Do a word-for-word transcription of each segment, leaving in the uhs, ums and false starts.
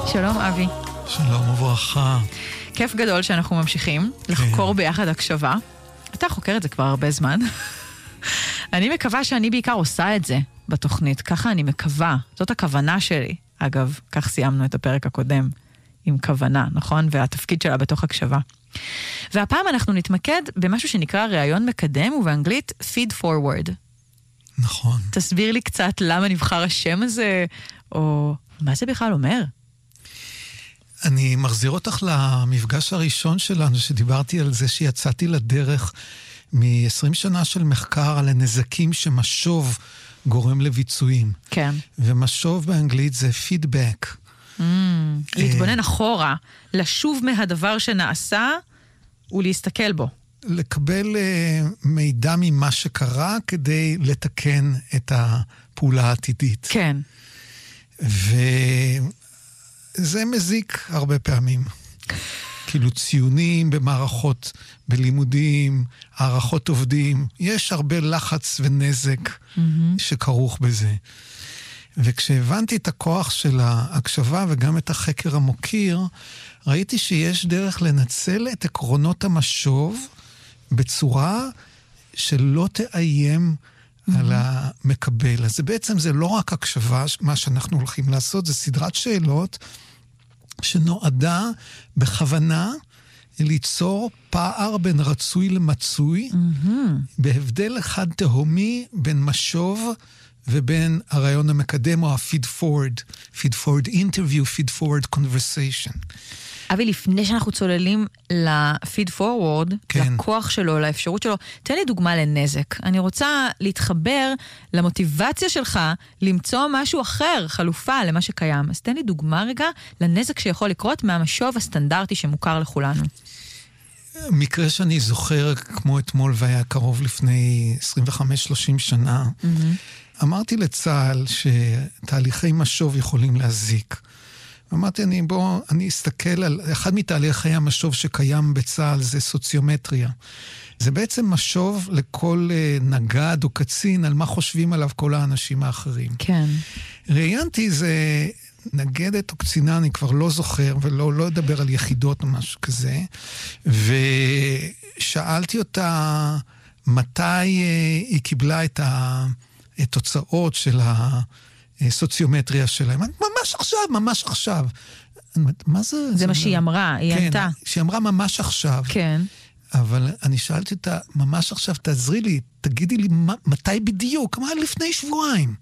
שלום אבי. שלום וברכה. כיף גדול שאנחנו ממשיכים לחקור ביחד הקשבה. אתה חוקר את זה כבר הרבה זמן. אני מקווה שאני בעיקר עושה את זה בתוכנית, ככה אני מקווה, זאת הכוונה שלי. אגב, כך סיימנו את הפרק הקודם עם כוונה, נכון? והתפקיד שלה בתוך הקשבה. והפעם אנחנו נתמקד במשהו שנקרא ראיון מקדם, ובאנגלית feed forward. נכון. תסביר לי קצת למה נבחר השם הזה, או מה זה בכלל אומר? אני מחזיר אותך למפגש הראשון שלנו, שדיברתי על זה שיצאתי לדרך מ-עשרים שנה של מחקר על הנזקים שמשוב גורם לביצועים. כן. ומשוב באנגלית זה פידבק. Mm, להתבונן אחורה, לשוב מהדבר שנעשה ולהסתכל בו. לקבל uh, מידע ממה שקרה כדי לתקן את הפעולה העתידית. כן. וזה מזיק הרבה פעמים. כאילו ציונים במערכות, בלימודים, הערכות עובדים, יש הרבה לחץ ונזק mm-hmm. שכרוך בזה. וכשהבנתי את הכוח של ההקשבה וגם את החקר המוקיר, ראיתי שיש דרך לנצל את עקרונות המשוב בצורה שלא תאיים mm-hmm. על המקבל. אז זה בעצם זה לא רק הקשבה, מה שאנחנו הולכים לעשות, זה סדרת שאלות שנועדה בכוונה ליצור פער בין רצוי למצוי, mm-hmm. בהבדל אחד תהומי בין משוב ובין הרעיון המקדם או ה-feed forward, feed forward interview, feed forward conversation. אבי, לפני שאנחנו צוללים ל-feed forward, כן. לכוח שלו, לאפשרות שלו, תן לי דוגמה לנזק. אני רוצה להתחבר למוטיבציה שלך למצוא משהו אחר, חלופה למה שקיים. אז תן לי דוגמה רגע לנזק שיכול לקרות מהמשוב הסטנדרטי שמוכר לכולנו. מקרה שאני זוכר כמו אתמול והיה קרוב לפני עשרים וחמש שלושים שנה, mm-hmm. אמרתי לצה"ל שתהליכי משוב יכולים להזיק. אמרתי, אני, בוא, אני אסתכל על, אחד מתהליכי המשוב שקיים בצה"ל זה סוציומטריה. זה בעצם משוב לכל נגד או קצין על מה חושבים עליו כל האנשים האחרים. כן. ראיינתי זה נגדת או קצינה, אני כבר לא זוכר, ולא לא אדבר על יחידות או משהו כזה, ושאלתי אותה מתי היא קיבלה את התוצאות של ה... סוציומטריה שלהם. ממש עכשיו, ממש עכשיו. מה זה? זה מה שהיא אמרה, היא ענתה. כן, שהיא אמרה ממש עכשיו. כן. אבל אני שאלתי אותה, ממש עכשיו, תעזרי לי, תגידי לי מתי בדיוק, מה לפני שבועיים.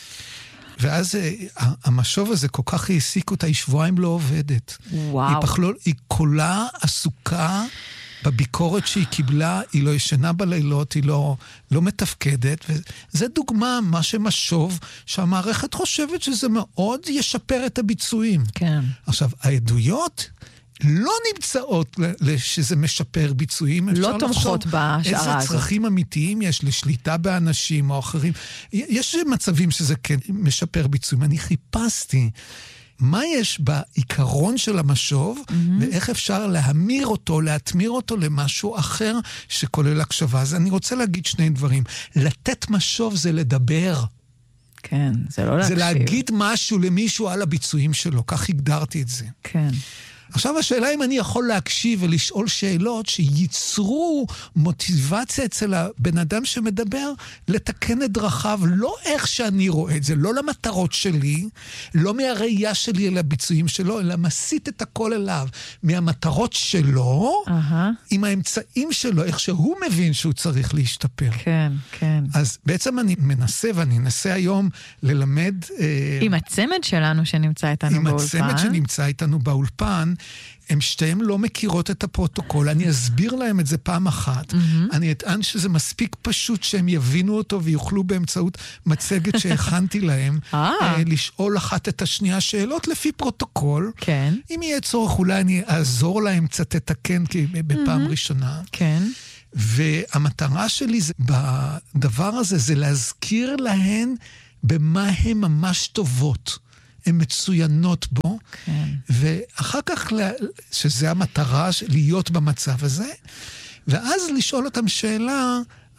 ואז המשוב הזה כל כך העסיק אותה, היא שבועיים לא עובדת. וואו. היא פחלול, היא כולה עסוקה בביקורת שהיא קיבלה, היא לא ישנה בלילות, היא לא, לא מתפקדת, וזה דוגמה, מה שמשוב, שהמערכת חושבת שזה מאוד ישפר את הביצועים. כן. עכשיו, העדויות לא נמצאות שזה משפר ביצועים. לא תומכות בהשערה הזאת. איזה צרכים אמיתיים יש לשליטה באנשים או אחרים. יש מצבים שזה כן משפר ביצועים. אני חיפשתי מה יש בעיקרון של המשוב, mm-hmm. ואיך אפשר להמיר אותו, להתמיר אותו למשהו אחר שכולל הקשבה. אז אני רוצה להגיד שני דברים. לתת משוב זה לדבר. כן, זה לא להקשיב. זה להגיד משהו למישהו על הביצועים שלו. כך הגדרתי את זה. כן. עכשיו השאלה אם אני יכול להקשיב ולשאול שאלות שייצרו מוטיבציה אצל הבן אדם שמדבר לתקן את דרכיו, לא איך שאני רואה את זה, לא למטרות שלי, לא מהראייה שלי אל הביצועים שלו, אלא מסית את הכל אליו, מהמטרות שלו, uh-huh. עם האמצעים שלו, איך שהוא מבין שהוא צריך להשתפר. כן, כן. אז בעצם אני מנסה, ואני אנסה היום ללמד... עם הצמד שלנו שנמצא איתנו עם באולפן. עם הצמד שנמצא איתנו באולפן, הם שתיהם לא מכירות את הפרוטוקול, אני אסביר להם את זה פעם אחת, mm-hmm. אני אטען שזה מספיק פשוט שהם יבינו אותו ויוכלו באמצעות מצגת שהכנתי להם, אה, לשאול אחת את השנייה שאלות לפי פרוטוקול, כן. אם יהיה צורך אולי אני אעזור להם קצת לתקן בפעם mm-hmm. ראשונה, כן. והמטרה שלי זה, בדבר הזה זה להזכיר להן במה הן ממש טובות. הן מצוינות בו, כן. ואחר כך, שזה המטרה, להיות במצב הזה, ואז לשאול אותם שאלה,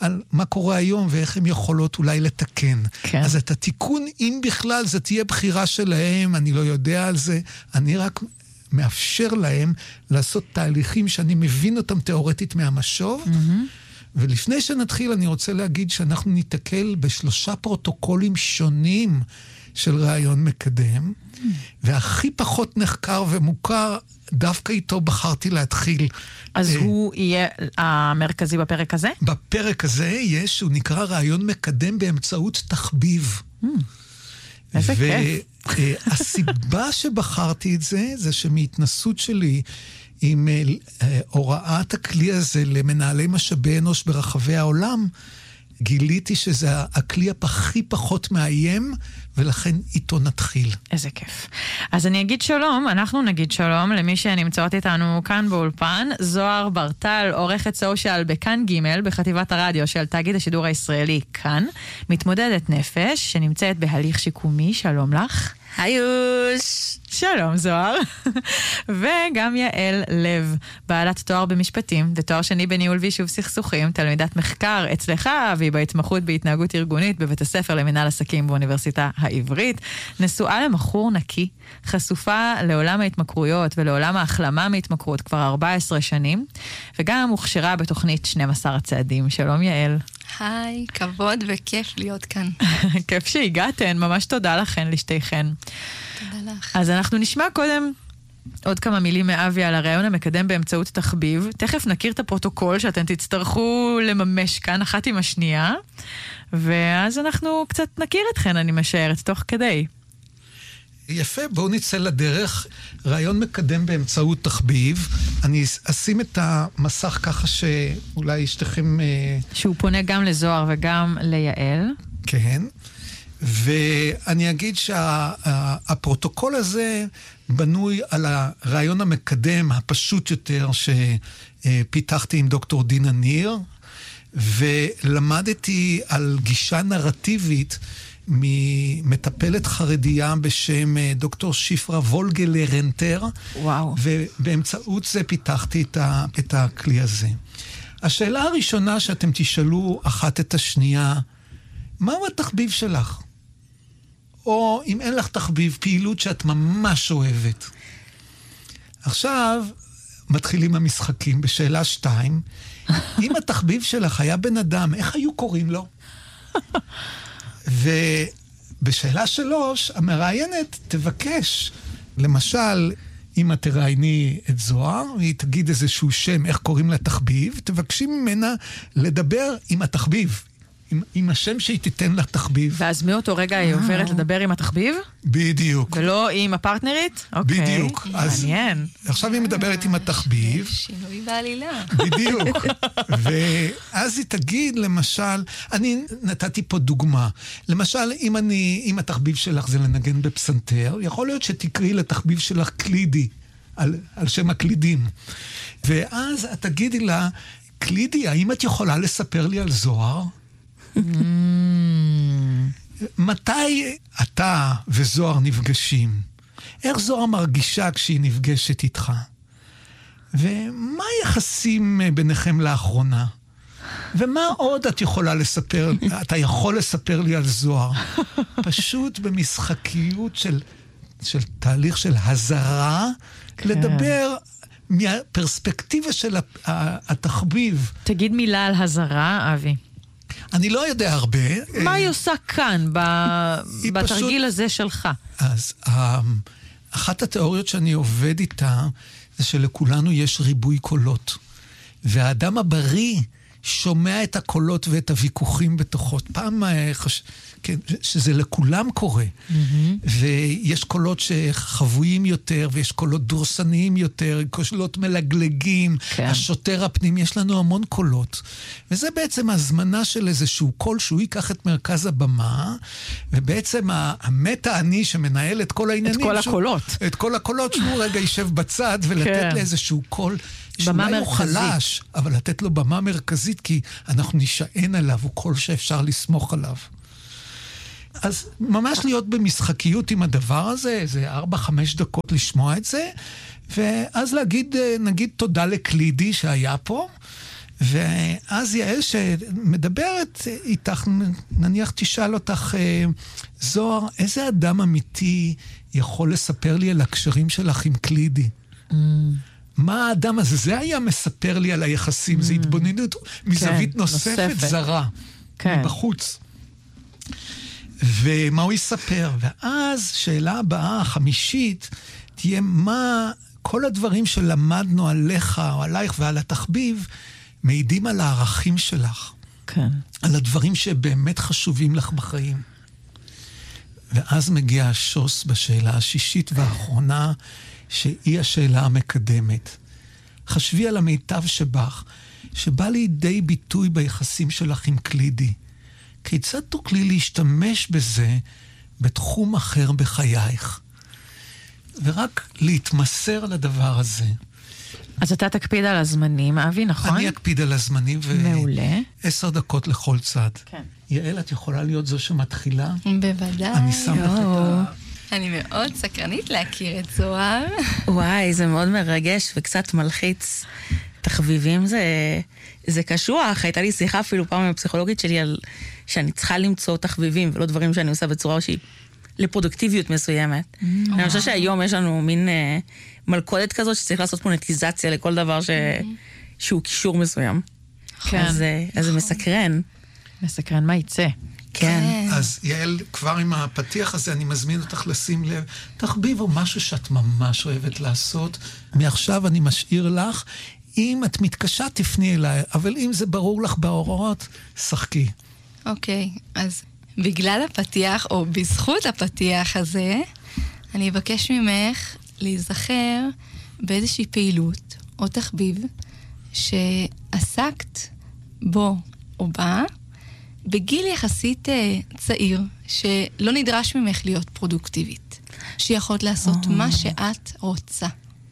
על מה קורה היום ואיך הם יכולות אולי לתקן. כן. אז את התיקון, אם בכלל זה תהיה בחירה שלהם, אני לא יודע על זה, אני רק מאפשר להם לעשות תהליכים שאני מבין אותם תיאורטית מהמשוב, mm-hmm. ולפני שנתחיל אני רוצה להגיד שאנחנו ניתקל בשלושה פרוטוקולים שונים של רעיון מקדם, mm-hmm. והכי פחות נחקר ומוכר, דווקא איתו בחרתי להתחיל. אז הוא יהיה המרכזי בפרק הזה? בפרק הזה יש, הוא נקרא רעיון מקדם באמצעות תחביב. איזה כיף. והסיבה שבחרתי את זה, זה שמהתנסות שלי עם הוראת הכלי הזה למנהלי משאבי אנוש ברחבי העולם, גיליתי שזה הכלי הכי פחות מאיים, ולכן איתו נתחיל. איזה כיף. אז אני אגיד שלום, אנחנו נגיד שלום למי שנמצאות איתנו כאן באולפן, זוהר ברטל, עורכת סושיאל בכאן ג' בחטיבת הרדיו של תאגיד השידור הישראלי כאן, מתמודדת נפש שנמצאת בהליך שיקומי, שלום לך. היוש! שלום זוהר. וגם יעל לב, בעלת תואר במשפטים, ותואר שני בניהול ויישוב סכסוכים, תלמידת מחקר אצלך, והיא בהתמחות בהתנהגות ארגונית בבית הספר למנהל עסקים באוניברסיטה העברית, נשואה למחור נקי, חשופה לעולם ההתמכרויות ולעולם ההחלמה מהתמכרות כבר ארבע עשרה שנים, וגם הוכשרה בתוכנית שנים עשר הצעדים. שלום יעל. היי, כבוד וכיף להיות כאן. כיף שהגעתן, ממש תודה לכן, לשתיכן. תודה לך. אז אנחנו נשמע קודם עוד כמה מילים מאבי על הרעיון המקדם באמצעות תחביב. תכף נכיר את הפרוטוקול שאתם תצטרכו לממש כאן אחת עם השנייה, ואז אנחנו קצת נכיר אתכן, אני משערת, תוך כדי. יפה, בואו נצא לדרך. רעיון מקדם באמצעות תחביב. אני אשים את המסך ככה שאולי אשתכם... שהוא פונה גם לזוהר וגם ליעל. כן. ואני אגיד שהפרוטוקול הזה בנוי על הרעיון המקדם הפשוט יותר שפיתחתי עם דוקטור דינה ניר, ולמדתי על גישה נרטיבית ממטפלת חרדיה בשם דוקטור שפרה וולגלרנטר. וואו. ובאמצעות זה פיתחתי את, ה, את הכלי הזה. השאלה הראשונה שאתם תשאלו אחת את השנייה, מהו התחביב שלך? או אם אין לך תחביב, פעילות שאת ממש אוהבת. עכשיו מתחילים המשחקים בשאלה שתיים. אם התחביב שלך היה בן אדם, איך היו קוראים לו? ובשאלה שלוש, המראיינת תבקש, למשל, אם את תראייני את זוהר, היא תגיד איזשהו שם, איך קוראים לתחביב, תבקשי ממנה לדבר עם התחביב, עם, עם השם שהיא תיתן לתחביב. ואז מאותו רגע היא עוברת לדבר עם התחביב? בדיוק. ולא עם הפרטנרית? אוקיי. בדיוק. מעניין. עכשיו היא מדברת עם התחביב. שינוי בעלילה. בדיוק. ואז היא תגיד, למשל, אני נתתי פה דוגמה. למשל, אם אני, אם התחביב שלך זה לנגן בפסנתר, יכול להיות שתקראי לתחביב שלך קלידי, על, על שם הקלידים. ואז את תגידי לה, קלידי, האם את יכולה לספר לי על זוהר? מתי אתה וזוהר נפגשים? איך זוהר מרגישה כשהיא נפגשת איתך? ומה היחסים ביניכם לאחרונה? ומה עוד את יכולה לספר, אתה יכול לספר לי על זוהר? פשוט במשחקיות של, של תהליך של הזרה, כן. לדבר מהפרספקטיבה של התחביב. תגיד מילה על הזרה, אבי. אני לא יודע הרבה. מה היא עושה כאן, בתרגיל הזה שלך? אז אחת התיאוריות שאני עובד איתה, זה שלכולנו יש ריבוי קולות. והאדם הבריא שומע את הקולות ואת הוויכוחים בתוכו. פעם חש... כן, שזה לכולם קורה. Mm-hmm. ויש קולות שחבויים יותר, ויש קולות דורסניים יותר, קולות מלגלגים, כן. השוטר הפנים, יש לנו המון קולות. וזה בעצם הזמנה של איזשהו קול שהוא ייקח את מרכז הבמה, ובעצם המטה אני שמנהל את כל העניינים. את כל שהוא, הקולות. את כל הקולות שהוא רגע יישב בצד, ולתת כן. לאיזשהו קול שאולי הוא חלש, אבל לתת לו במה מרכזית, כי אנחנו נשען עליו, הוא קול שאפשר לסמוך עליו. אז ממש להיות במשחקיות עם הדבר הזה, איזה ארבע, חמש דקות לשמוע את זה, ואז להגיד, נגיד תודה לקלידי שהיה פה, ואז יעל שמדברת איתך, נניח תשאל אותך, זוהר, איזה אדם אמיתי יכול לספר לי על הקשרים שלך עם קלידי? Mm. מה האדם הזה? זה היה מספר לי על היחסים, mm. זה התבוננות מזווית כן, נוספת, נוספת זרה, כן. מבחוץ. ומה הוא יספר? ואז שאלה הבאה, החמישית, תהיה מה כל הדברים שלמדנו עליך או עלייך ועל התחביב, מעידים על הערכים שלך. כן. על הדברים שבאמת חשובים לך בחיים. ואז מגיע השוס בשאלה השישית והאחרונה, שהיא השאלה המקדמת. חשבי על המיטב שבך, שבא לידי ביטוי ביחסים שלך עם קלידי. כיצד תוכלי להשתמש בזה בתחום אחר בחייך? ורק להתמסר לדבר הזה. אז אתה תקפיד על הזמנים, אבי, נכון? אני אקפיד על הזמנים, מעולה. ועשר דקות לכל צד. כן. יעל, את יכולה להיות זו שמתחילה? בוודאי. אני שם לך את ה... אני מאוד סקרנית להכיר את זוהר. וואי, זה מאוד מרגש וקצת מלחיץ. תחביבים זה, זה קשוח. הייתה לי שיחה אפילו פעם עם הפסיכולוגית שלי על שאני צריכה למצוא תחביבים ולא דברים שאני עושה בצורה שהיא לפרודוקטיביות מסוימת. Mm-hmm. אני חושב שהיום יש לנו מין אה, מלכודת כזאת שצריך לעשות מונטיזציה לכל דבר ש... mm-hmm. שהוא קישור מסוים. כן. אז, אז זה מסקרן. מסקרן מה יצא. כן. אז יעל, כבר עם הפתיח הזה, אני מזמין אותך לשים לב, תחביב או משהו שאת ממש אוהבת לעשות. מעכשיו אני משאיר לך, אם את מתקשה תפני אליי, אבל אם זה ברור לך בהוראות, שחקי. אוקיי, אז בגלל הפתיח, או בזכות הפתיח הזה, אני אבקש ממך להיזכר באיזושהי פעילות או תחביב שעסקת בו או בה, בגיל יחסית צעיר, שלא נדרש ממך להיות פרודוקטיבית, שיכולת לעשות מה שאת רוצה.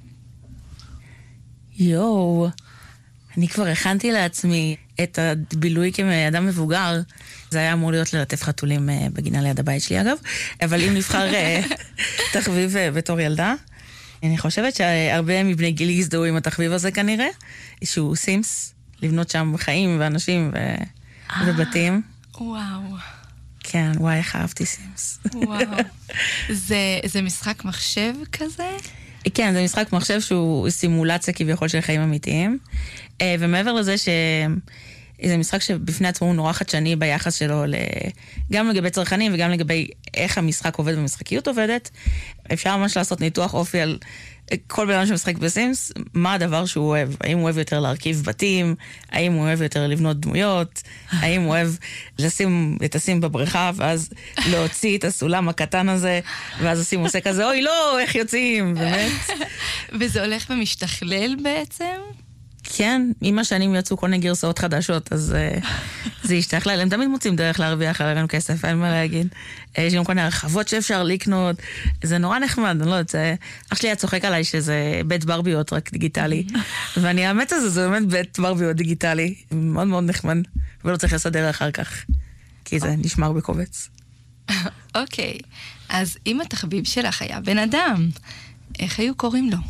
יואו, אני כבר הכנתי לעצמי את הבילוי כאדם מבוגר. זה היה אמור להיות ללטף חתולים בגינה ליד הבית שלי אגב, אבל אם נבחר תחביב בתור ילדה, אני חושבת שהרבה מבני גילי יזדהו עם התחביב הזה כנראה, שהוא סימס, לבנות שם חיים ואנשים ו... ובתים. וואו. כן, וואי, איך אהבתי סימס. וואו. זה, זה משחק מחשב כזה? כן, זה משחק מחשב שהוא סימולציה כביכול של חיים אמיתיים. ומעבר לזה שזה משחק שבפני עצמו הוא נורא חדשני ביחס שלו, גם לגבי צרכנים וגם לגבי איך המשחק עובד ומשחקיות עובדת. אפשר ממש לעשות ניתוח אופי על כל בן אדם שמשחק בסימס, מה הדבר שהוא אוהב? האם הוא אוהב יותר להרכיב בתים? האם הוא אוהב יותר לבנות דמויות? האם הוא אוהב לשים את הסים בבריכה, ואז להוציא את הסולם הקטן הזה, ואז הסים עושה כזה, אוי לא, איך יוצאים? באמת. וזה הולך ומשתכלל בעצם? כן, עם השנים יצאו כל מיני גרסאות חדשות, אז uh, זה ישתכלל. הם תמיד מוצאים דרך להרוויח עליהם כסף, אין מה להגיד. יש גם כל מיני הרחבות שאפשר לקנות, זה נורא נחמד, אני לא יודעת, אח שלי היה צוחק עליי שזה בית ברביות רק דיגיטלי, ואני האמת הזה, זה באמת בית ברביות דיגיטלי, מאוד מאוד נחמד, ולא צריך לסדר אחר כך, כי זה נשמר בקובץ. אוקיי, אז אם התחביב שלך היה בן אדם, איך היו קוראים לו?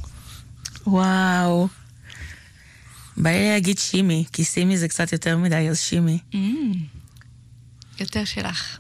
וואו. בא לי להגיד שימי, כי סימי זה קצת יותר מדי, אז שימי. Mm, יותר שלך.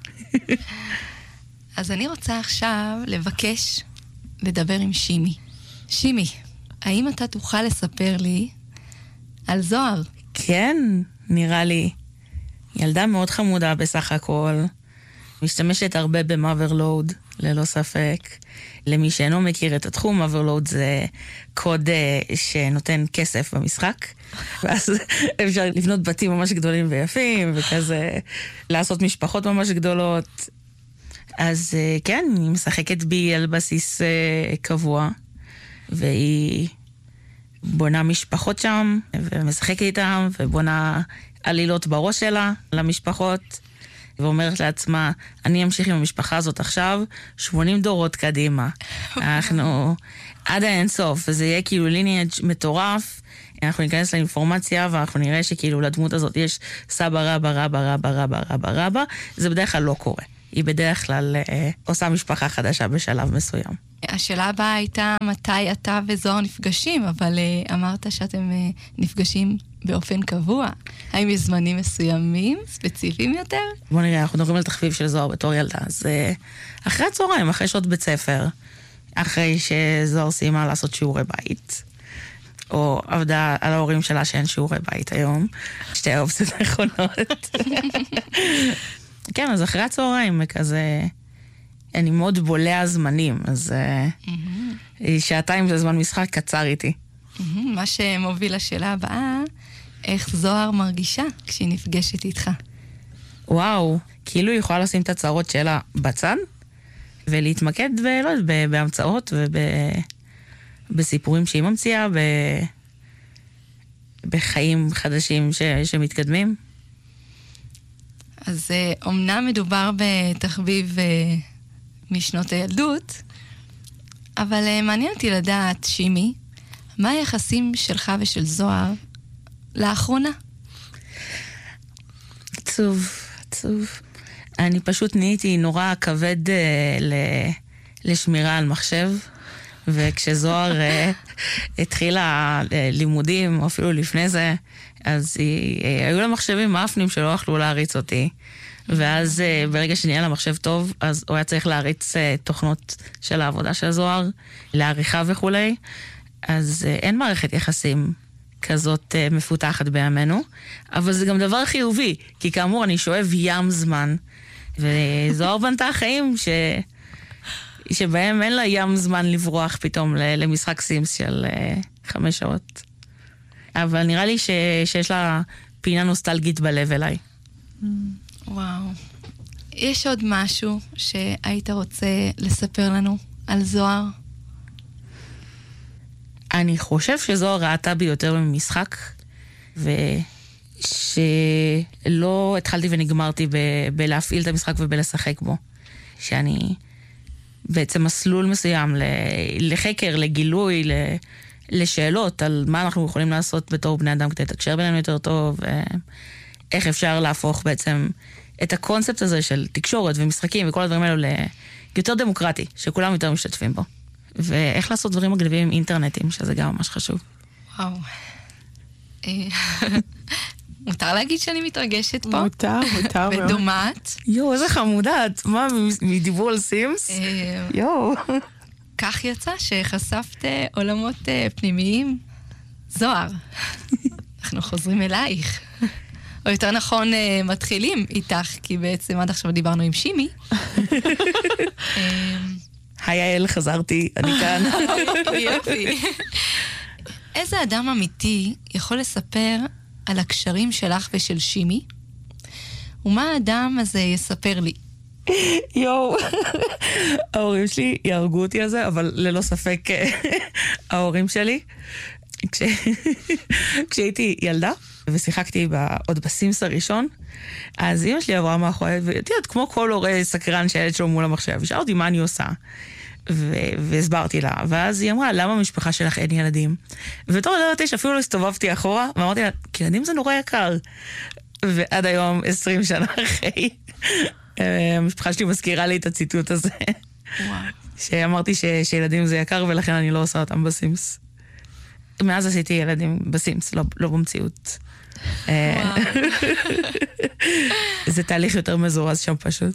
אז אני רוצה עכשיו לבקש לדבר עם שימי. שימי, האם אתה תוכל לספר לי על זוהר? כן, נראה לי. ילדה מאוד חמודה בסך הכל. משתמשת הרבה במאברלוד, ללא ספק. למי שאינו מכיר את התחום, מאברלוד זה קוד שנותן כסף במשחק, ואז אפשר לבנות בתים ממש גדולים ויפים, וכזה לעשות משפחות ממש גדולות. אז כן, היא משחקת בי על בסיס קבוע, והיא בונה משפחות שם, ומשחקת איתם, ובונה עלילות בראש שלה למשפחות, ואומרת לעצמה, אני אמשיך עם המשפחה הזאת עכשיו, שמונים דורות קדימה. אנחנו עד האינסוף, וזה יהיה כאילו ליניאג' מטורף, אנחנו ניכנס לאינפורמציה, ואנחנו נראה שכאילו לדמות הזאת יש סבא רבא רבא רבא רבא רבא רבא, זה בדרך כלל לא קורה. היא בדרך כלל אה, עושה משפחה חדשה בשלב מסוים. השאלה הבאה הייתה מתי אתה וזוהר נפגשים, אבל uh, אמרת שאתם uh, נפגשים באופן קבוע. האם יש זמנים מסוימים, ספציפיים יותר? בוא נראה, אנחנו מדברים על תחביב של זוהר בתור ילדה. אז uh, אחרי הצהריים, אחרי שעות בית ספר, אחרי שזוהר סיימה לעשות שיעורי בית, או עבדה על ההורים שלה שאין שיעורי בית היום, שתי האופציות נכונות. כן, אז אחרי הצהריים, כזה... אני מאוד בולע זמנים, אז mm-hmm. שעתיים זה זמן משחק קצר איתי. Mm-hmm. מה שמוביל לשאלה הבאה, איך זוהר מרגישה כשהיא נפגשת איתך? וואו, כאילו היא יכולה לשים את הצערות שלה בצד, ולהתמקד ב, לא יודעת, בהמצאות ובסיפורים שהיא ממציאה, ב, בחיים חדשים ש, שמתקדמים. אז אומנם מדובר בתחביב משנות הילדות, אבל מעניין אותי לדעת, שימי, מה היחסים שלך ושל זוהר לאחרונה? עצוב, עצוב. אני פשוט נהייתי נורא כבד ל... לשמירה על מחשב, וכשזוהר התחילה לימודים, או אפילו לפני זה, אז היא... היו לה מחשבים מאפנים שלא יכלו להריץ אותי. ואז ברגע שנהיה לה מחשב טוב, אז הוא היה צריך להריץ תוכנות של העבודה של זוהר, לעריכה וכולי. אז אין מערכת יחסים כזאת מפותחת בימינו, אבל זה גם דבר חיובי, כי כאמור אני שואב ים זמן, וזוהר בנתה חיים ש... שבהם אין לה ים זמן לברוח פתאום למשחק סימס של חמש שעות. אבל נראה לי ש... שיש לה פינה נוסטלגית בלב אליי. וואו. יש עוד משהו שהיית רוצה לספר לנו על זוהר? אני חושב שזוהר ראתה בי יותר ממשחק, ושלא התחלתי ונגמרתי ב... בלהפעיל את המשחק ובלשחק בו. שאני בעצם מסלול מסוים לחקר, לגילוי, לשאלות על מה אנחנו יכולים לעשות בתור בני אדם כדי לתקשר בינינו יותר טוב, ואיך אפשר להפוך בעצם את הקונספט הזה של תקשורת ומשחקים וכל הדברים האלו ליותר דמוקרטי, שכולם יותר משתתפים בו. ואיך לעשות דברים מגניבים עם אינטרנטים, שזה גם ממש חשוב. וואו. מותר להגיד שאני מתרגשת פה? מותר, מותר מאוד. ודומעת. יואו, איזה חמודת. מה, מדיבור על סימס? יואו. כך יצא שחשפת עולמות פנימיים. זוהר, אנחנו חוזרים אלייך. או יותר נכון, מתחילים איתך, כי בעצם עד עכשיו דיברנו עם שימי. היי אל, חזרתי, אני כאן. יופי. איזה אדם אמיתי יכול לספר על הקשרים שלך ושל שימי? ומה האדם הזה יספר לי? יואו, ההורים שלי יהרגו אותי על זה, אבל ללא ספק ההורים שלי. כש... כשהייתי ילדה, ושיחקתי עוד בסימס הראשון, אז אמא שלי עברה מאחורי, ותראית, כמו כל הורה סקרן שהילד שלו מול המחשב, ושאל אותי מה אני עושה, ו... והסברתי לה, ואז היא אמרה, למה המשפחה שלך אין ילדים? ובתור ילדת שאפילו לא הסתובבתי אחורה, ואמרתי לה, כי ילדים זה נורא יקר. ועד היום, עשרים שנה אחרי, המשפחה שלי מזכירה לי את הציטוט הזה. וואו. שאמרתי ש... שילדים זה יקר, ולכן אני לא עושה אותם בסימס. מאז עשיתי ילדים בסימס, לא, לא במציאות. זה תהליך יותר מזורז שם פשוט.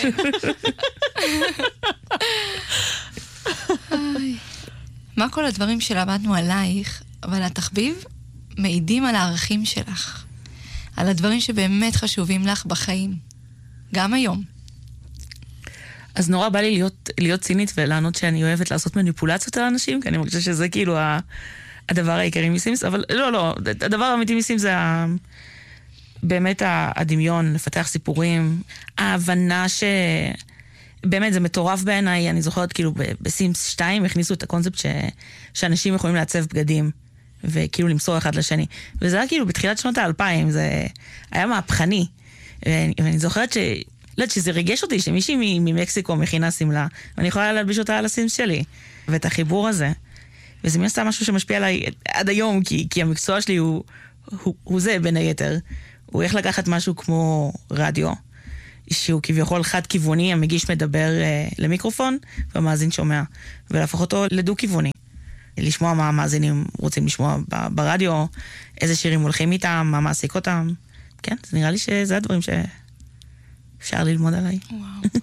מה כל הדברים שלמדנו עלייך, אבל התחביב מעידים על הערכים שלך, על הדברים שבאמת חשובים לך בחיים, גם היום. אז נורא בא לי להיות, להיות צינית ולענות שאני אוהבת לעשות מניפולציות על אנשים, כי אני מרגישה שזה כאילו ה... הדבר העיקרי מסימס, אבל לא, לא, הדבר האמיתי מסימס זה ה... באמת הדמיון, לפתח סיפורים, ההבנה ש... באמת זה מטורף בעיניי, אני זוכרת כאילו בסימס שתיים הכניסו את הקונספט ש... שאנשים יכולים לעצב בגדים, וכאילו למסור אחד לשני. וזה היה כאילו בתחילת שנות האלפיים, זה היה מהפכני. ואני, ואני זוכרת ש... לא יודעת שזה ריגש אותי, שמישהי ממקסיקו מכינה סמלה, ואני יכולה להלביש אותה על הסימס שלי, ואת החיבור הזה. וזה מי עשה משהו שמשפיע עליי עד היום, כי, כי המקצוע שלי הוא, הוא, הוא זה בין היתר. הוא איך לקחת משהו כמו רדיו, שהוא כביכול חד-כיווני, המגיש מדבר uh, למיקרופון, והמאזין שומע, ולהפוך אותו לדו-כיווני. לשמוע מה המאזינים רוצים לשמוע ברדיו, איזה שירים הולכים איתם, מה מעסיק אותם. כן, זה נראה לי שזה הדברים שאפשר ללמוד עליי. וואו.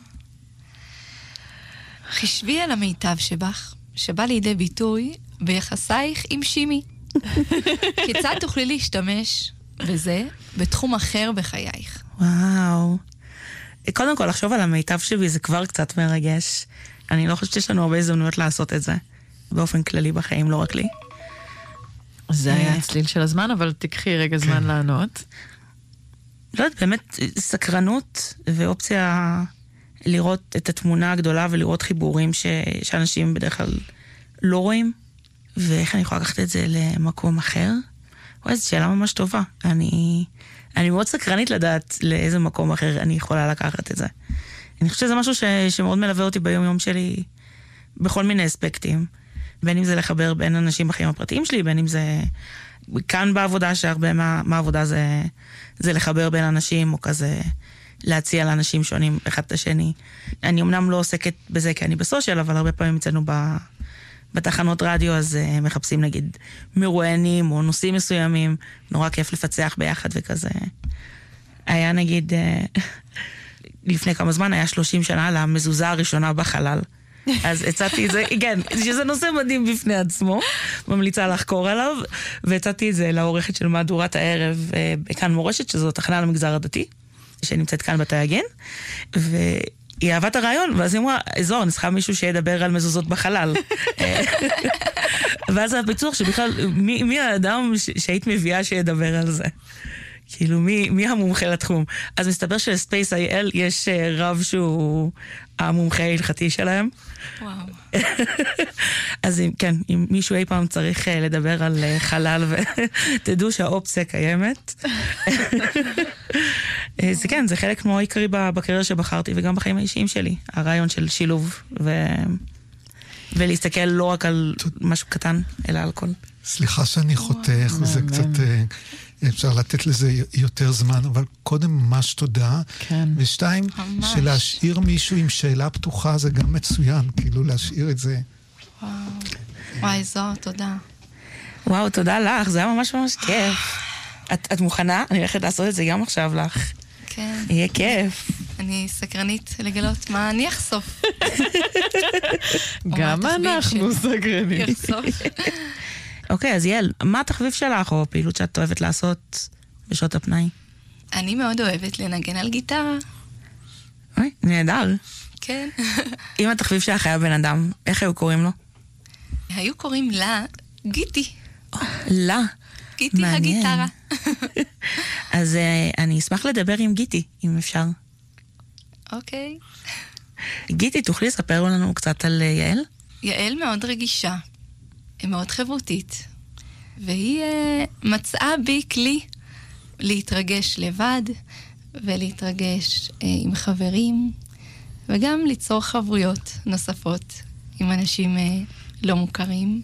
חשבי על המיטב שבך, שבא לידי ביטוי ביחסייך עם שימי. כיצד תוכלי להשתמש בזה בתחום אחר בחייך? וואו. קודם כל, לחשוב על המיטב שבי זה כבר קצת מרגש. אני לא חושבת שיש לנו הרבה הזדמנויות לעשות את זה. באופן כללי בחיים, לא רק לי. זה היה הצליל של הזמן, אבל תקחי רגע זמן לענות. לא יודעת, באמת סקרנות ואופציה לראות את התמונה הגדולה ולראות חיבורים ש... שאנשים בדרך כלל לא רואים, ואיך אני יכולה לקחת את זה למקום אחר. וואי, זו שאלה ממש טובה. אני, אני מאוד סקרנית לדעת לאיזה מקום אחר אני יכולה לקחת את זה. אני חושבת שזה משהו ש... שמאוד מלווה אותי ביום יום שלי בכל מיני אספקטים. בין אם זה לחבר בין אנשים בחיים הפרטיים שלי, בין אם זה כאן בעבודה, שהרבה מה, מהעבודה זה, זה לחבר בין אנשים, או כזה להציע לאנשים שונים אחד את השני. אני אמנם לא עוסקת בזה כי אני בסושיאל, אבל הרבה פעמים אצלנו ב, בתחנות רדיו, אז uh, מחפשים נגיד מרואיינים או נושאים מסוימים, נורא כיף לפצח ביחד וכזה. היה נגיד, uh, לפני כמה זמן, היה שלושים שנה למזוזה הראשונה בחלל. אז הצעתי את זה, כן, שזה נושא מדהים בפני עצמו, ממליצה לחקור עליו, והצעתי את זה לעורכת של מהדורת הערב בכאן מורשת, שזו תחנה למגזר הדתי, שנמצאת כאן בתי הגן, והיא אהבה את הרעיון, ואז היא אמרה, זוהר, אני צריכה מישהו שידבר על מזוזות בחלל. ואז הפיצוח שבכלל, מי, מי האדם שהיית מביאה שידבר על זה? כאילו, מי, מי המומחה לתחום? אז מסתבר שלספייס איי אל יש רב שהוא המומחה ההלכתי שלהם. וואו. אז כן, אם מישהו אי פעם צריך לדבר על חלל, ותדעו שהאופציה קיימת. זה כן, זה חלק מאוד עיקרי בקריירה שבחרתי, וגם בחיים האישיים שלי. הרעיון של שילוב, ו... ולהסתכל לא רק על משהו קטן, אלא על כל. סליחה שאני חותך, זה קצת... אפשר לתת לזה יותר זמן, אבל קודם ממש תודה. כן. ושתיים, ממש. שלהשאיר מישהו עם שאלה פתוחה זה גם מצוין, כאילו להשאיר את זה. וואו. וואי, זוהר, תודה. וואו, תודה לך, זה היה ממש ממש כיף. את, את מוכנה? אני הולכת לעשות את זה גם עכשיו לך. כן. יהיה כיף. אני סקרנית לגלות מה אני אחשוף. גם אנחנו סקרנית. יחשוף. אוקיי, אז יעל, מה התחביב שלך, או פעילות שאת אוהבת לעשות בשעות הפנאי? אני מאוד אוהבת לנגן על גיטרה. אוי, נהדר. כן. אם התחביב שלך היה בן אדם, איך היו קוראים לו? היו קוראים לה גיטי. לה? גיטי הגיטרה. אז אני אשמח לדבר עם גיטי, אם אפשר. אוקיי. גיטי, תוכלי לספר לנו קצת על יעל? יעל מאוד רגישה. היא מאוד חברותית, והיא uh, מצאה בי כלי להתרגש לבד, ולהתרגש uh, עם חברים, וגם ליצור חברויות נוספות עם אנשים uh, לא מוכרים,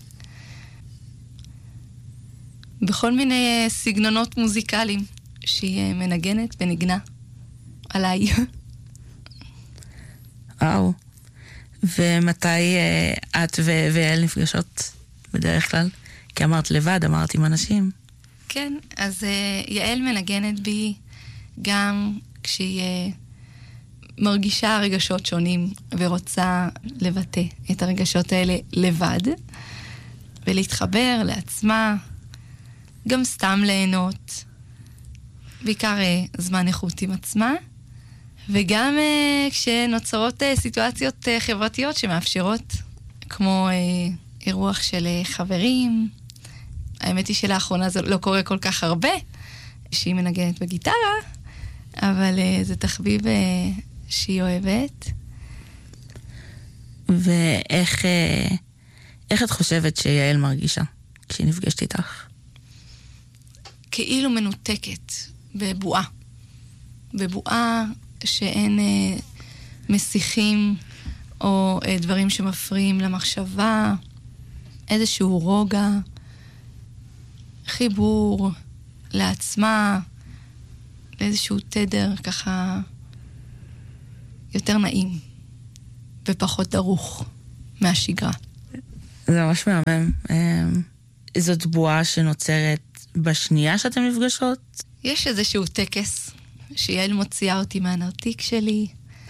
בכל מיני uh, סגנונות מוזיקליים שהיא uh, מנגנת ונגנה עליי. וואו. ומתי uh, את ויעל נפגשות? בדרך כלל, כי אמרת לבד, אמרת עם אנשים. כן, אז uh, יעל מנגנת בי גם כשהיא uh, מרגישה רגשות שונים ורוצה לבטא את הרגשות האלה לבד, ולהתחבר לעצמה, גם סתם ליהנות, בעיקר uh, זמן איכות עם עצמה, וגם uh, כשנוצרות uh, סיטואציות uh, חברתיות שמאפשרות, כמו... Uh, אירוח של חברים. האמת היא שלאחרונה זה לא קורה כל כך הרבה, שהיא מנגנת בגיטרה, אבל uh, זה תחביב uh, שהיא אוהבת. ואיך uh, איך את חושבת שיעל מרגישה כשהיא נפגשת איתך? כאילו מנותקת, בבועה. בבועה שאין uh, מסיכים או uh, דברים שמפריעים למחשבה, איזשהו רוגע, חיבור לעצמה, לאיזשהו תדר ככה יותר נעים ופחות דרוך מהשגרה. זה ממש מהמם. זאת בועה שנוצרת בשנייה שאתם נפגשות? יש איזשהו טקס שיעל מוציאה אותי מהנרתיק שלי,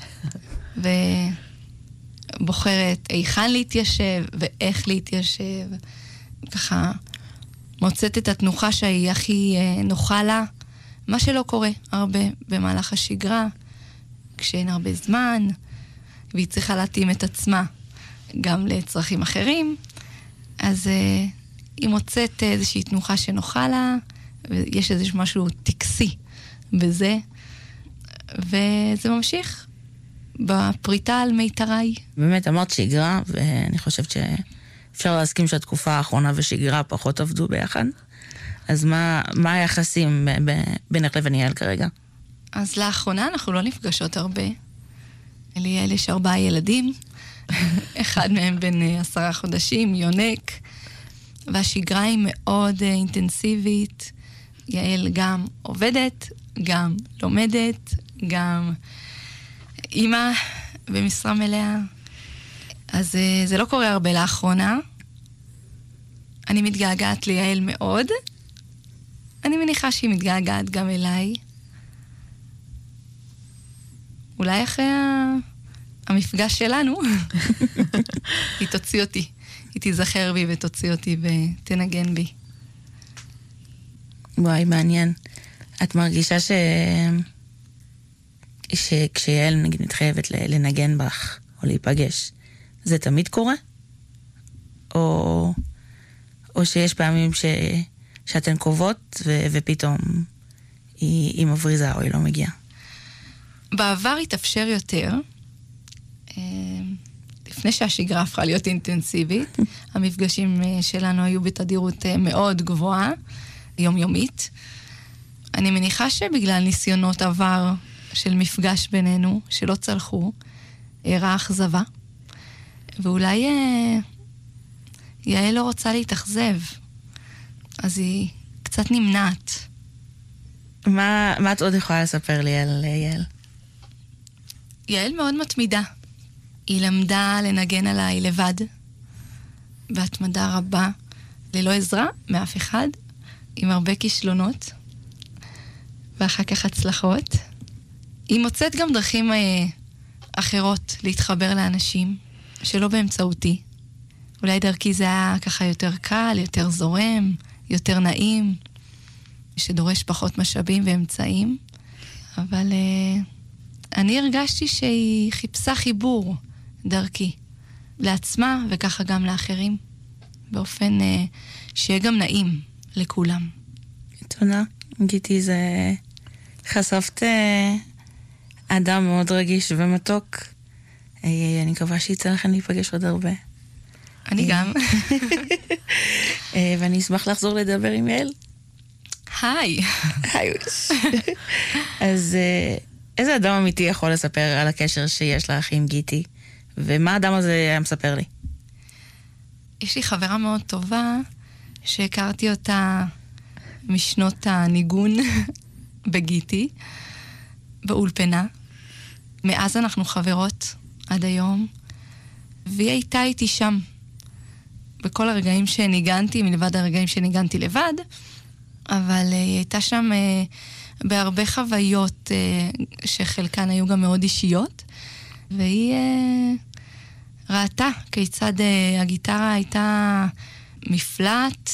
ובוחרת היכן להתיישב ואיך להתיישב. ככה מוצאת את התנוחה שהיא הכי נוחה לה, מה שלא קורה הרבה במהלך השגרה, כשאין הרבה זמן, והיא צריכה להתאים את עצמה גם לצרכים אחרים, אז uh, היא מוצאת איזושהי תנוחה שנוחה לה, ויש איזשהו משהו טקסי בזה, וזה ממשיך בפריטה על מיתרי. באמת, אמרת שגרה, ואני חושבת שאפשר להסכים שהתקופה האחרונה ושגרה פחות עבדו ביחד. אז מה, מה היחסים בינך לבין יעל כרגע? אז לאחרונה אנחנו לא נפגשות הרבה. ליעל יש ארבעה ילדים, אחד מהם בן עשרה חודשים, יונק, והשגרה היא מאוד אינטנסיבית. יעל גם עובדת, גם לומדת, גם אימא במשרה מלאה. אז זה לא קורה הרבה לאחרונה. אני מתגעגעת ליעל מאוד. אני מניחה שהיא מתגעגעת גם אליי. אולי אחרי המפגש שלנו, היא תוציא אותי. היא תיזכר בי ותוציא אותי ותנגן בי. וואי, מעניין. את מרגישה ש... שכשיעל נגיד מתחייבת לנגן בך או להיפגש, זה תמיד קורה? או, או שיש פעמים ש... שאתן קובעות ו... ופתאום היא... היא מבריזה או היא לא מגיעה? בעבר התאפשר יותר, לפני שהשגרה הפכה להיות אינטנסיבית. המפגשים שלנו היו בתדירות מאוד גבוהה, יומיומית. אני מניחה שבגלל ניסיונות עבר של מפגש בינינו, שלא צלחו, הראה אכזבה. ואולי יעל לא רוצה להתאכזב, אז היא קצת נמנעת. מה, מה את עוד יכולה לספר לי על יעל? יעל מאוד מתמידה. היא למדה לנגן עליי לבד, בהתמדה רבה, ללא עזרה מאף אחד, עם הרבה כישלונות, ואחר כך הצלחות. היא מוצאת גם דרכים אה, אחרות להתחבר לאנשים, שלא באמצעותי. אולי דרכי זה היה ככה יותר קל, יותר זורם, יותר נעים, שדורש פחות משאבים ואמצעים, אבל אה, אני הרגשתי שהיא חיפשה חיבור דרכי, לעצמה וככה גם לאחרים, באופן אה, שיהיה גם נעים לכולם. תודה, גיטי, זה חשפת אה, אדם מאוד רגיש ומתוק. אה, אני מקווה שיצא לכם להיפגש עוד הרבה. אני גם. אה, ואני אשמח לחזור לדבר עם יעל. היי. היי. אז אה, איזה אדם אמיתי יכול לספר על הקשר שיש לך עם גיטי? ומה האדם הזה היה מספר לי? יש לי חברה מאוד טובה, שהכרתי אותה משנות הניגון בגיטי, באולפנה. מאז אנחנו חברות עד היום, והיא הייתה איתי שם. בכל הרגעים שניגנתי, מלבד הרגעים שניגנתי לבד, אבל היא הייתה שם uh, בהרבה חוויות uh, שחלקן היו גם מאוד אישיות, והיא uh, ראתה כיצד uh, הגיטרה הייתה מפלט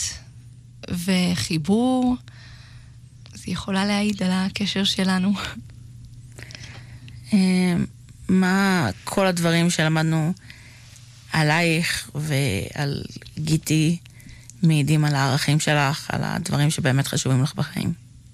וחיבור. אז היא יכולה להעיד על הקשר שלנו. מה כל הדברים שלמדנו עלייך ועל גיטי מעידים על הערכים שלך, על הדברים שבאמת חשובים לך בחיים?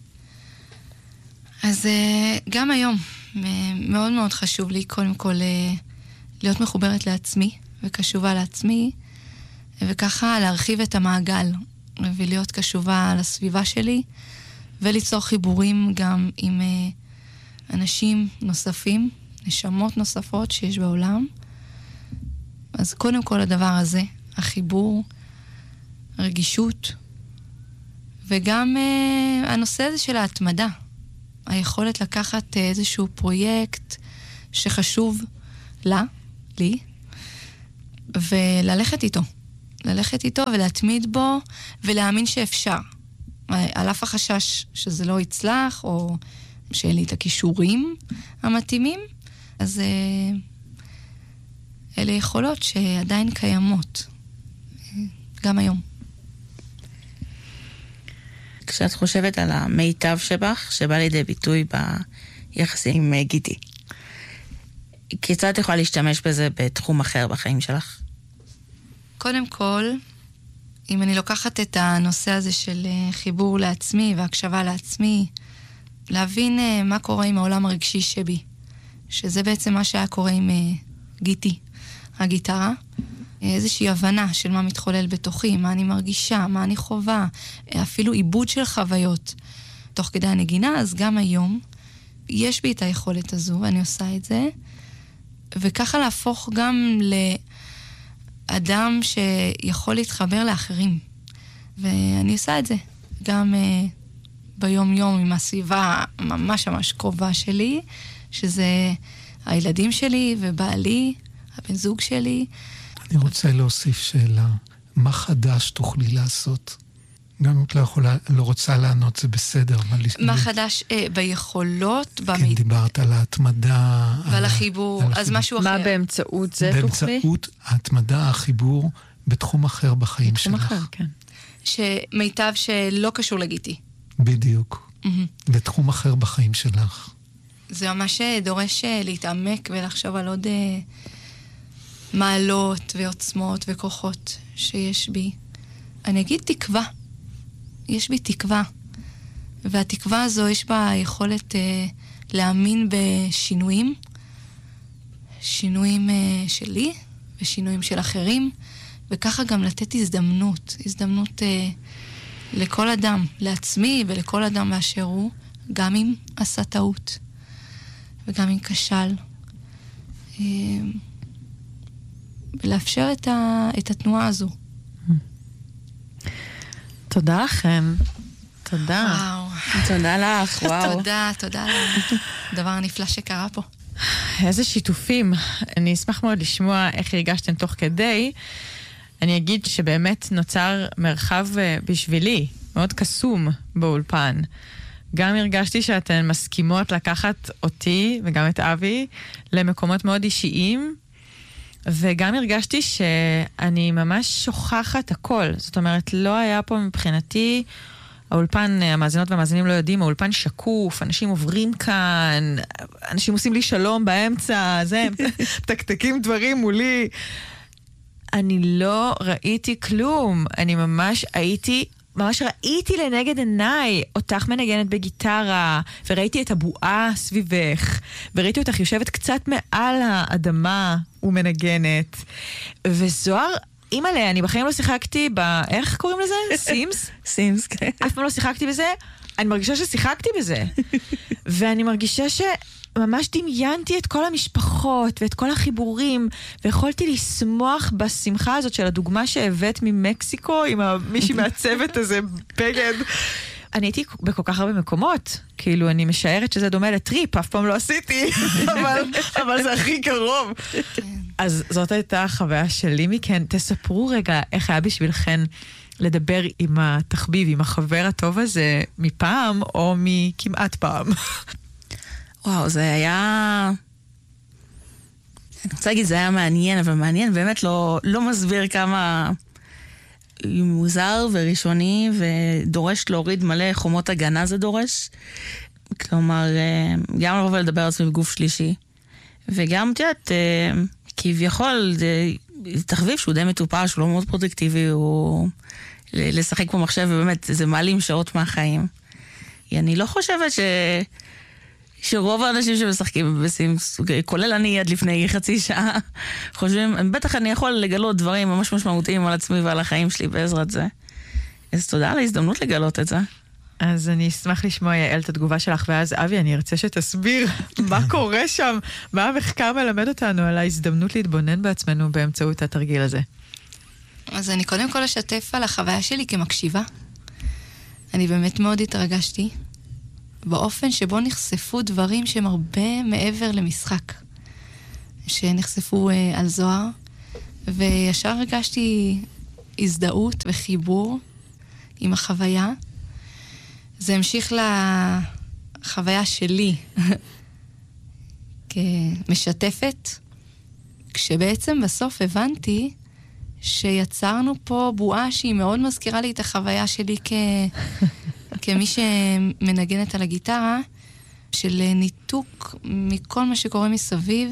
אז גם היום מאוד מאוד חשוב לי קודם כל להיות מחוברת לעצמי וקשובה לעצמי, וככה להרחיב את המעגל ולהיות קשובה לסביבה שלי, וליצור חיבורים גם עם אנשים נוספים, נשמות נוספות שיש בעולם. אז קודם כל הדבר הזה, החיבור, רגישות, וגם uh, הנושא הזה של ההתמדה, היכולת לקחת uh, איזשהו פרויקט שחשוב לה, לי, וללכת איתו. ללכת איתו ולהתמיד בו ולהאמין שאפשר. על אף החשש שזה לא יצלח, או שאין לי את הכישורים המתאימים, אז אה, אלה יכולות שעדיין קיימות, גם היום. כשאת חושבת על המיטב שבך, שבא לידי ביטוי ביחסים עם גיטי, כיצד את יכולה להשתמש בזה בתחום אחר בחיים שלך? קודם כל, אם אני לוקחת את הנושא הזה של חיבור לעצמי והקשבה לעצמי, להבין מה קורה עם העולם הרגשי שבי, שזה בעצם מה שהיה קורה עם גיטי, הגיטרה, איזושהי הבנה של מה מתחולל בתוכי, מה אני מרגישה, מה אני חובה, אפילו עיבוד של חוויות תוך כדי הנגינה. אז גם היום יש בי את היכולת הזו ואני עושה את זה, וככה להפוך גם לאדם שיכול להתחבר לאחרים, ואני עושה את זה גם uh, ביום יום עם הסביבה ממש ממש קרובה שלי, שזה הילדים שלי ובעלי, הבן זוג שלי. אני רוצה להוסיף שאלה, מה חדש תוכלי לעשות? גם אם את לא יכולה, לא רוצה לענות, זה בסדר. מה חדש אה, ביכולות? כן, במי... דיברת על ההתמדה. ועל החיבור, אז משהו אחר. מה באמצעות זה תוכלי? באמצעות ההתמדה, החיבור, בתחום אחר בחיים שלך. בתחום אחר, כן. שמיטב שלא קשור לגיטי. בדיוק. בתחום אחר בחיים שלך. זה ממש דורש להתעמק ולחשוב על עוד מעלות ועוצמות וכוחות שיש בי. אני אגיד תקווה. יש בי תקווה. והתקווה הזו יש בה יכולת אה, להאמין בשינויים. שינויים אה, שלי ושינויים של אחרים. וככה גם לתת הזדמנות. הזדמנות אה, לכל אדם, לעצמי ולכל אדם באשר הוא. גם אם עשה טעות. וגם אם כשל. אה, ולאפשר את, ה, את התנועה הזו. תודה לכם. תודה. וואו. תודה לך, וואו. תודה, תודה על הדבר הנפלא שקרה פה. איזה שיתופים. אני אשמח מאוד לשמוע איך הרגשתם תוך כדי. אני אגיד שבאמת נוצר מרחב בשבילי, מאוד קסום באולפן. גם הרגשתי שאתן מסכימות לקחת אותי וגם את אבי למקומות מאוד אישיים, וגם הרגשתי שאני ממש שוכחת הכל. זאת אומרת, לא היה פה מבחינתי, האולפן, המאזינות והמאזינים לא יודעים, האולפן שקוף, אנשים עוברים כאן, אנשים עושים לי שלום באמצע, זה, תקתקים דברים מולי. אני לא ראיתי כלום. אני ממש הייתי, ממש ראיתי לנגד עיניי אותך מנגנת בגיטרה, וראיתי את הבועה סביבך, וראיתי אותך יושבת קצת מעל האדמה ומנגנת. וזוהר, אימא'לה, אני בחיים לא שיחקתי ב... איך קוראים לזה? סימס? סימס, כן. אף פעם לא שיחקתי בזה. אני מרגישה ששיחקתי בזה. ואני מרגישה שממש דמיינתי את כל המשפחות ואת כל החיבורים, ויכולתי לשמוח בשמחה הזאת של הדוגמה שהבאת ממקסיקו, עם מישהי מהצוות הזה, בגד. אני הייתי בכל כך הרבה מקומות, כאילו אני משערת שזה דומה לטריפ, אף פעם לא עשיתי, אבל, אבל זה הכי קרוב. אז זאת הייתה החוויה שלי מכן. תספרו רגע איך היה בשבילכן לדבר עם התחביב, עם החבר הטוב הזה, מפעם או מכמעט פעם. וואו, זה היה... אני רוצה להגיד, זה היה מעניין, אבל מעניין באמת לא, לא מסביר כמה מוזר וראשוני, ודורש להוריד מלא חומות הגנה זה דורש. כלומר, גם לבוא ולדבר על עצמי בגוף שלישי, וגם, תיאת, כביכול, זה תחביב שהוא די מטופש, הוא לא מאוד פרודקטיבי, הוא לשחק במחשב, ובאמת, זה מעלים שעות מהחיים. אני לא חושבת ש... שרוב האנשים שמשחקים בסימס, כולל אני עד לפני חצי שעה, חושבים, בטח אני יכול לגלות דברים ממש משמעותיים על עצמי ועל החיים שלי בעזרת זה. אז תודה על ההזדמנות לגלות את זה. אז אני אשמח לשמוע, יעל, את התגובה שלך, ואז אבי, אני ארצה שתסביר מה קורה שם, מה המחקר מלמד אותנו על ההזדמנות להתבונן בעצמנו באמצעות התרגיל הזה. אז אני קודם כל אשתף על החוויה שלי כמקשיבה. אני באמת מאוד התרגשתי, באופן שבו נחשפו דברים שהם הרבה מעבר למשחק. שנחשפו על זוהר, וישר הרגשתי הזדהות וחיבור עם החוויה. זה המשיך לחוויה שלי כמשתפת, כשבעצם בסוף הבנתי שיצרנו פה בועה שהיא מאוד מזכירה לי את החוויה שלי כ... כמי שמנגנת על הגיטרה, של ניתוק מכל מה שקורה מסביב,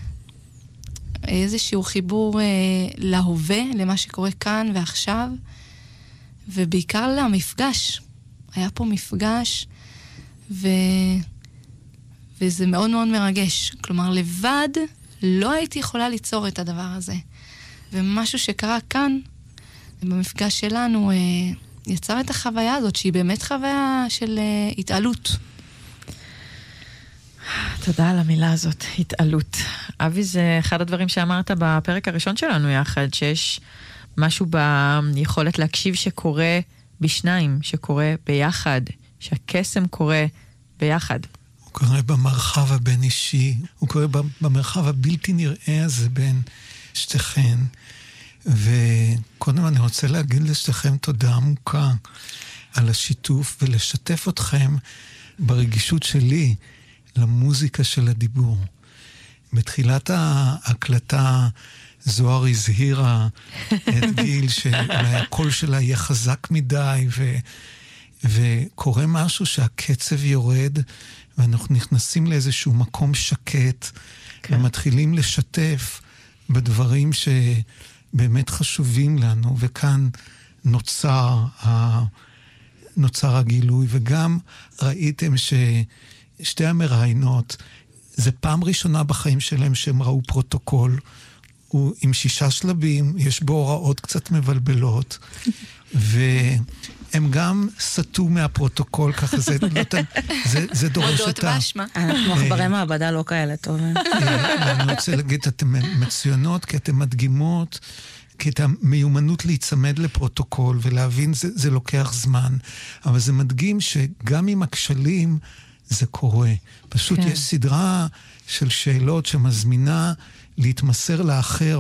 איזשהו חיבור אה, להווה, למה שקורה כאן ועכשיו, ובעיקר למפגש. היה פה מפגש, ו... וזה מאוד מאוד מרגש. כלומר, לבד לא הייתי יכולה ליצור את הדבר הזה. ומשהו שקרה כאן, במפגש שלנו, אה, יצר את החוויה הזאת, שהיא באמת חוויה של אה, התעלות. תודה על המילה הזאת, התעלות. אבי, זה אחד הדברים שאמרת בפרק הראשון שלנו יחד, שיש משהו ביכולת להקשיב שקורה בשניים, שקורה ביחד, שהקסם קורה ביחד. הוא קורה במרחב הבין אישי, הוא קורה במרחב הבלתי נראה הזה בין שתיכן. וקודם אני רוצה להגיד לשתיכם תודה עמוקה על השיתוף ולשתף אתכם ברגישות שלי למוזיקה של הדיבור. בתחילת ההקלטה זוהר הזהירה את גיל שאולי הקול שלה יהיה חזק מדי, ו... וקורה משהו שהקצב יורד, ואנחנו נכנסים לאיזשהו מקום שקט, כן. ומתחילים לשתף בדברים שבאמת חשובים לנו, וכאן נוצר, ה... נוצר הגילוי, וגם ראיתם ששתי המראיינות, זה פעם ראשונה בחיים שלהם שהם ראו פרוטוקול, הוא עם שישה שלבים, יש בו הוראות קצת מבלבלות, והם גם סטו מהפרוטוקול, ככה זה, זה, זה דורש את ה... אנחנו מחברי מעבדה לא כאלה טובים. אני רוצה להגיד, אתן מצוינות, כי אתן מדגימות, כי את המיומנות להיצמד לפרוטוקול, ולהבין זה, זה לוקח זמן, אבל זה מדגים שגם עם הכשלים, זה קורה. פשוט כן. יש סדרה של שאלות שמזמינה להתמסר לאחר,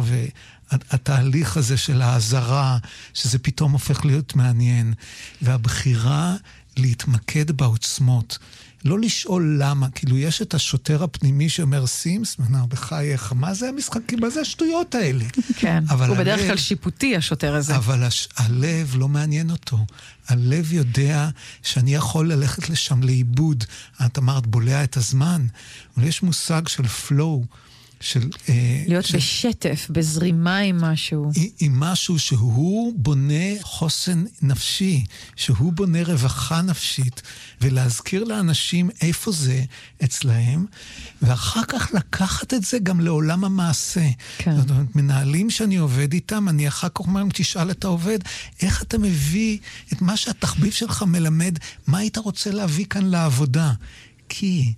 והתהליך הזה של ההזרה, שזה פתאום הופך להיות מעניין, והבחירה להתמקד בעוצמות. לא לשאול למה, כאילו יש את השוטר הפנימי שאומר, סימס, מנהר בחייך, מה זה המשחקים, מה זה השטויות האלה? כן, הוא בדרך כלל שיפוטי השוטר הזה. אבל הש... הלב לא מעניין אותו. הלב יודע שאני יכול ללכת לשם לאיבוד. את אמרת, בולע את הזמן. אבל יש מושג של flow, של... להיות של... בשטף, בזרימה עם משהו. עם משהו שהוא בונה חוסן נפשי, שהוא בונה רווחה נפשית, ולהזכיר לאנשים איפה זה אצלהם, ואחר כך לקחת את זה גם לעולם המעשה. כן. זאת אומרת, מנהלים שאני עובד איתם, אני אחר כך אומר, תשאל את העובד, איך אתה מביא את מה שהתחביב שלך מלמד, מה היית רוצה להביא כאן לעבודה? כי...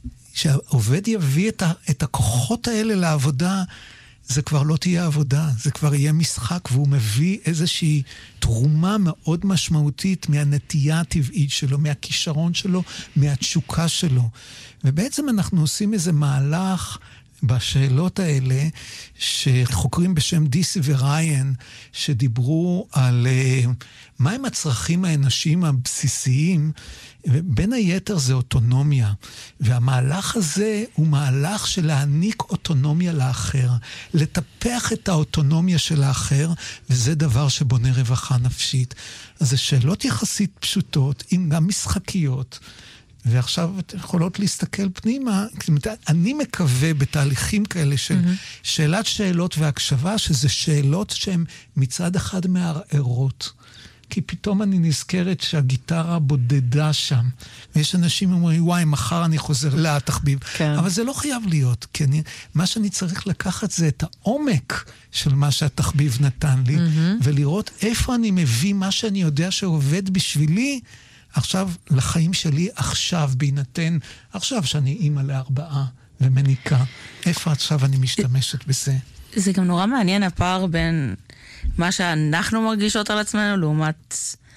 שהעובד יביא את, ה, את הכוחות האלה לעבודה, זה כבר לא תהיה עבודה, זה כבר יהיה משחק, והוא מביא איזושהי תרומה מאוד משמעותית מהנטייה הטבעית שלו, מהכישרון שלו, מהתשוקה שלו. ובעצם אנחנו עושים איזה מהלך בשאלות האלה, שחוקרים בשם דיסי וריין, שדיברו על uh, מהם הצרכים האנושיים הבסיסיים, בין היתר זה אוטונומיה, והמהלך הזה הוא מהלך של להעניק אוטונומיה לאחר, לטפח את האוטונומיה של האחר, וזה דבר שבונה רווחה נפשית. אז זה שאלות יחסית פשוטות, אם גם משחקיות, ועכשיו אתן יכולות להסתכל פנימה, אני מקווה בתהליכים כאלה של mm-hmm. שאלת שאלות והקשבה, שזה שאלות שהן מצד אחד מערערות. כי פתאום אני נזכרת שהגיטרה בודדה שם. ויש אנשים אומרים, וואי, מחר אני חוזר לתחביב. כן. אבל זה לא חייב להיות. כי אני, מה שאני צריך לקחת זה את העומק של מה שהתחביב נתן לי, mm-hmm. ולראות איפה אני מביא מה שאני יודע שעובד בשבילי, עכשיו לחיים שלי, עכשיו בהינתן, עכשיו שאני אימא לארבעה ומניקה. איפה עכשיו אני משתמשת בזה? זה גם נורא מעניין הפער בין מה שאנחנו מרגישות על עצמנו לעומת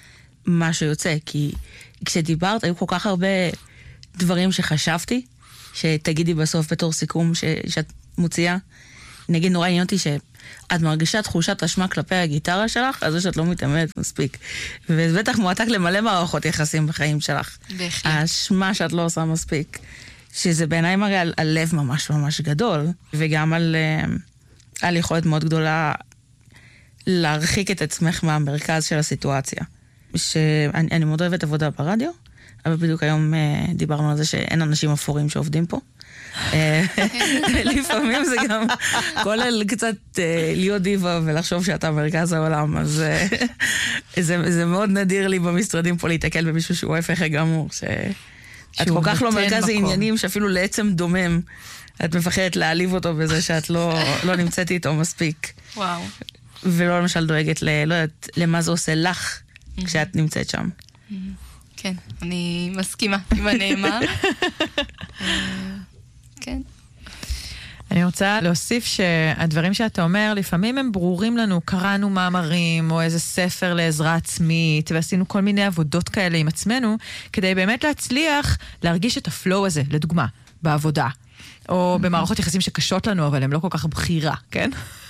מה שיוצא, כי כשדיברת היו כל כך הרבה דברים שחשבתי, שתגידי בסוף בתור סיכום ש... שאת מוציאה. נגיד נורא עניין אותי שאת מרגישה תחושת אשמה כלפי הגיטרה שלך, אז זה שאת לא מתאמנת מספיק. וזה בטח מועתק למלא מערכות יחסים בחיים שלך. בהחלט. האשמה שאת לא עושה מספיק. שזה בעיניי מראה על, על לב ממש ממש גדול, וגם על, על יכולת מאוד גדולה להרחיק את עצמך מהמרכז של הסיטואציה. שאני אני מאוד אוהבת עבודה ברדיו, אבל בדיוק היום דיברנו על זה שאין אנשים אפורים שעובדים פה. לפעמים זה גם כולל קצת להיות דיבה ולחשוב שאתה מרכז העולם, אז זה מאוד נדיר לי במשרדים פה להתקל במישהו שהוא ההפך הגמור, שאת כל כך לא מרכז העניינים שאפילו לעצם דומם את מפחדת להעליב אותו בזה שאת לא נמצאת איתו מספיק. וואו. ולא למשל דואגת לא יודעת למה זה עושה לך כשאת נמצאת שם. כן, אני מסכימה עם הנאמר. כן. אני רוצה להוסיף שהדברים שאתה אומר, לפעמים הם ברורים לנו, קראנו מאמרים או איזה ספר לעזרה עצמית, ועשינו כל מיני עבודות כאלה עם עצמנו, כדי באמת להצליח להרגיש את הפלואו הזה, לדוגמה, בעבודה, או במערכות יחסים שקשות לנו, אבל הם לא כל כך בחירה, כן?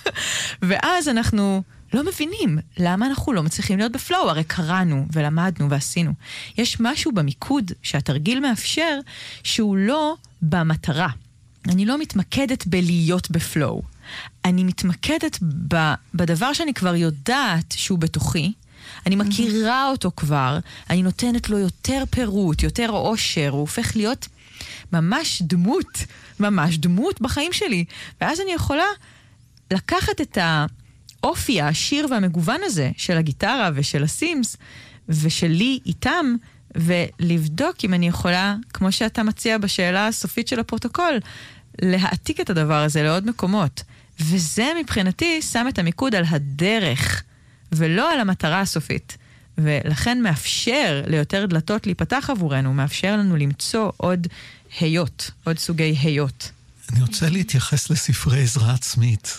ואז אנחנו לא מבינים למה אנחנו לא מצליחים להיות בפלואו, הרי קראנו ולמדנו ועשינו. יש משהו במיקוד שהתרגיל מאפשר שהוא לא במטרה. אני לא מתמקדת בלהיות בפלואו. אני מתמקדת ב, בדבר שאני כבר יודעת שהוא בתוכי, אני מכירה אותו כבר, אני נותנת לו יותר פירוט, יותר עושר, הוא הופך להיות ממש דמות, ממש דמות בחיים שלי. ואז אני יכולה לקחת את האופי העשיר והמגוון הזה של הגיטרה ושל הסימס ושלי איתם, ולבדוק אם אני יכולה, כמו שאתה מציע בשאלה הסופית של הפרוטוקול, להעתיק את הדבר הזה לעוד מקומות. וזה מבחינתי שם את המיקוד על הדרך, ולא על המטרה הסופית. ולכן מאפשר ליותר דלתות להיפתח עבורנו, מאפשר לנו למצוא עוד היות, עוד סוגי היות. אני רוצה להתייחס לספרי עזרה עצמית.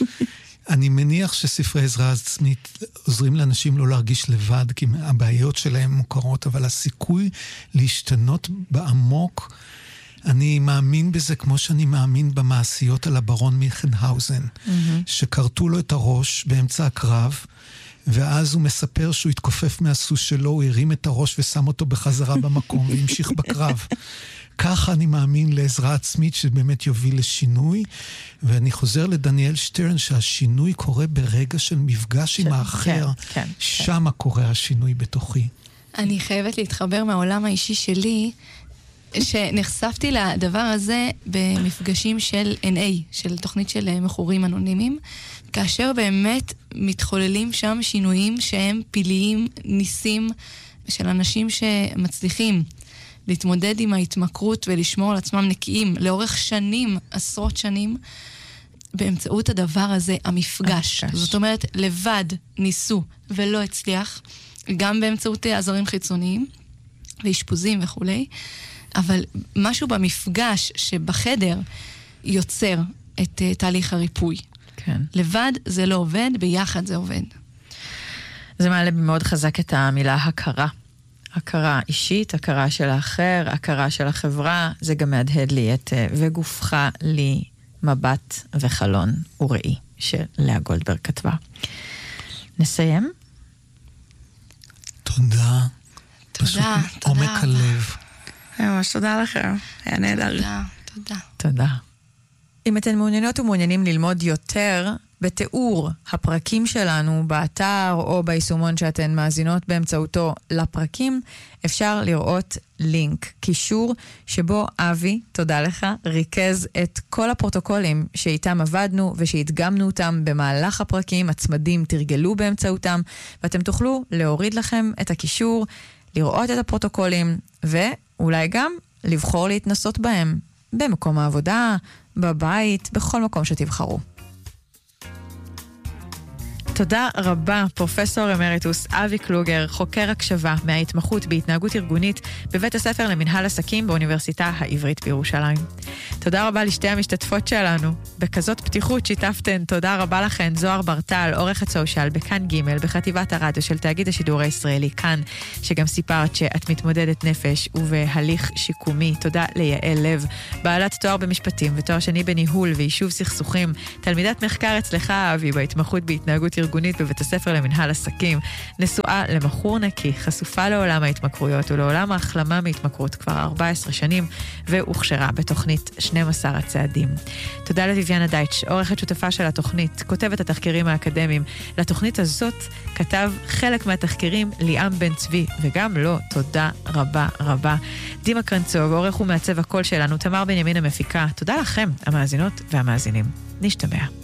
אני מניח שספרי עזרה עצמית עוזרים לאנשים לא להרגיש לבד, כי הבעיות שלהם מוכרות, אבל הסיכוי להשתנות בעמוק, אני מאמין בזה כמו שאני מאמין במעשיות על הברון מיכנהאוזן, mm-hmm. שקרתו לו את הראש באמצע הקרב, ואז הוא מספר שהוא התכופף מהסוס שלו, הוא הרים את הראש ושם אותו בחזרה במקום, והמשיך בקרב. ככה אני מאמין לעזרה עצמית שבאמת יוביל לשינוי, ואני חוזר לדניאל שטרן שהשינוי קורה ברגע של מפגש עם האחר, כן, שם קורה השינוי בתוכי. אני חייבת להתחבר מהעולם האישי שלי, שנחשפתי לדבר הזה במפגשים של אן איי, של תוכנית של מכורים אנונימיים, כאשר באמת מתחוללים שם שינויים שהם פיליים, ניסים, של אנשים שמצליחים להתמודד עם ההתמכרות ולשמור על עצמם נקיים לאורך שנים, עשרות שנים, באמצעות הדבר הזה, המפגש. המפגש. זאת אומרת, לבד ניסו ולא הצליח, גם באמצעות עזרים חיצוניים, ואשפוזים וכולי, אבל משהו במפגש שבחדר יוצר את uh, תהליך הריפוי. כן. לבד זה לא עובד, ביחד זה עובד. זה מעלה מאוד חזק את המילה הכרה. הכרה אישית, הכרה של האחר, הכרה של החברה, זה גם מהדהד לי את וגופך לי מבט וחלון וראי, שלאה גולדברג כתבה. נסיים? תודה. תודה, פשוט תודה. עומק הלב. ממש תודה לכם, היה נהדר. תודה, תודה. תודה. אם אתן מעוניינות ומעוניינים ללמוד יותר בתיאור הפרקים שלנו באתר או ביישומון שאתן מאזינות באמצעותו לפרקים, אפשר לראות לינק, קישור שבו אבי, תודה לך, ריכז את כל הפרוטוקולים שאיתם עבדנו ושהתגמנו אותם במהלך הפרקים, הצמדים תרגלו באמצעותם, ואתם תוכלו להוריד לכם את הקישור, לראות את הפרוטוקולים ואולי גם לבחור להתנסות בהם במקום העבודה, בבית, בכל מקום שתבחרו. תודה רבה, פרופסור אמריטוס אבי קלוגר, חוקר הקשבה מההתמחות בהתנהגות ארגונית בבית הספר למנהל עסקים באוניברסיטה העברית בירושלים. תודה רבה לשתי המשתתפות שלנו. בכזאת פתיחות שיתפתן, תודה רבה לכן, זוהר ברטל, עורכת סושיאל בכאן ג' בחטיבת הרדיו של תאגיד השידור הישראלי כאן, שגם סיפרת שאת מתמודדת נפש ובהליך שיקומי. תודה ליעל לב, בעלת תואר במשפטים ותואר שני בניהול ויישוב סכסוכים, תלמידת מחקר אצלך אבי בהתמחות בהתנהגות ארגונית בבית הספר למנהל עסקים, נשואה למחור נקי, חשופה לעולם ההתמכרויות ולעולם ההחלמה מהתמכרות כבר ארבע עשרה שנים, והוכשרה בתוכנית שנים עשר הצעדים. תודה לביביאנה דייטש, עורכת שותפה של התוכנית, כותבת התחקירים האקדמיים. לתוכנית הזאת כתב חלק מהתחקירים ליאם בן צבי, וגם לו תודה רבה רבה. דימה קרנצוב, עורך ומעצב הקול שלנו, תמר בנימין המפיקה. תודה לכם, המאזינות והמאזינים. נשתמע.